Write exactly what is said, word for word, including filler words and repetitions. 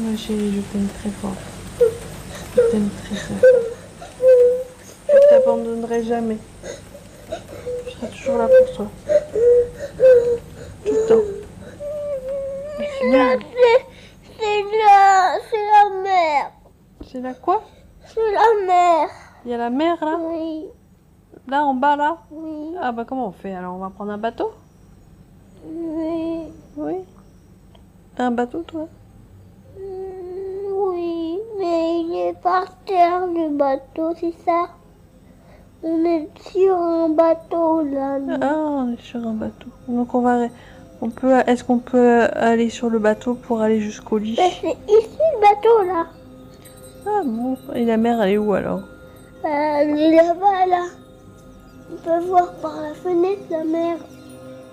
Ma chérie, je t'aime très fort. Je t'aime très très fort. Je t'abandonnerai jamais. Je serai toujours là pour toi. Tout le temps. C'est bien. C'est la... c'est la mer. C'est là quoi? C'est la mer. Il y a la mer là? Oui. Là en bas là? Oui. Ah bah comment on fait alors? On va prendre un bateau? Oui. Oui. Un bateau toi? Oui, mais il est par terre le bateau, c'est ça? On est sur un bateau là. Nous. Ah, on est sur un bateau. Donc on va, on peut, est-ce qu'on peut aller sur le bateau pour aller jusqu'au lit? Mais c'est ici le bateau là. Ah bon. Et la mer elle est où alors? Euh, elle est là-bas là. On peut voir par la fenêtre la mer.